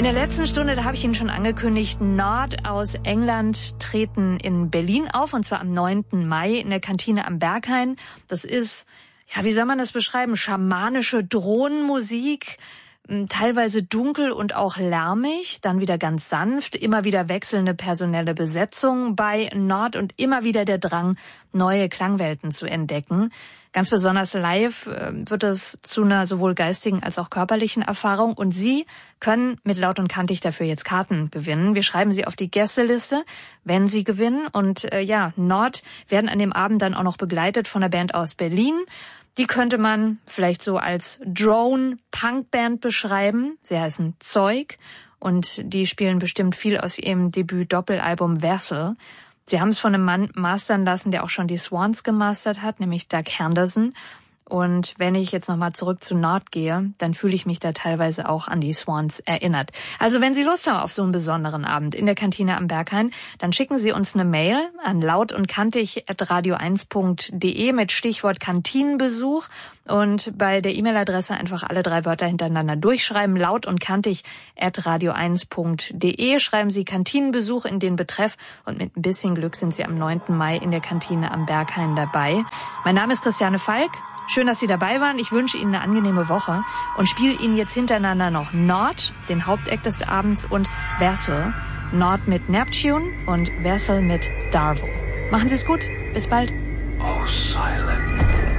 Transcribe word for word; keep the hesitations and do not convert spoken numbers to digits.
In der letzten Stunde, da habe ich Ihnen schon angekündigt, Nord aus England treten in Berlin auf, und zwar am neunten Mai in der Kantine am Berghain. Das ist, ja, wie soll man das beschreiben, schamanische Drohnenmusik, teilweise dunkel und auch lärmig, dann wieder ganz sanft, immer wieder wechselnde personelle Besetzung bei Nord und immer wieder der Drang, neue Klangwelten zu entdecken. Ganz besonders live wird es zu einer sowohl geistigen als auch körperlichen Erfahrung, und Sie können mit Laut und Kantig dafür jetzt Karten gewinnen. Wir schreiben Sie auf die Gästeliste, wenn Sie gewinnen, und äh, ja, Nord werden an dem Abend dann auch noch begleitet von einer Band aus Berlin. Die könnte man vielleicht so als Drone-Punk-Band beschreiben. Sie heißen Zeug und die spielen bestimmt viel aus ihrem Debüt-Doppelalbum Vessel. Sie haben es von einem Mann mastern lassen, der auch schon die Swans gemastert hat, nämlich Doug Henderson. Und wenn ich jetzt nochmal zurück zu Nord gehe, dann fühle ich mich da teilweise auch an die Swans erinnert. Also wenn Sie Lust haben auf so einen besonderen Abend in der Kantine am Berghain, dann schicken Sie uns eine Mail an laut und kantig at radio eins punkt de mit Stichwort Kantinenbesuch. Und bei der E-Mail-Adresse einfach alle drei Wörter hintereinander durchschreiben. Laut und kantig at radio eins punkt de. Schreiben Sie Kantinenbesuch in den Betreff, und mit ein bisschen Glück sind Sie am neunten Mai in der Kantine am Berghain dabei. Mein Name ist Christiane Falk. Schön, dass Sie dabei waren. Ich wünsche Ihnen eine angenehme Woche und spiele Ihnen jetzt hintereinander noch Nord, den Hauptact des Abends, und Vessel. Nord mit Neptune und Vessel mit Darvo. Machen Sie es gut. Bis bald. Oh, silent.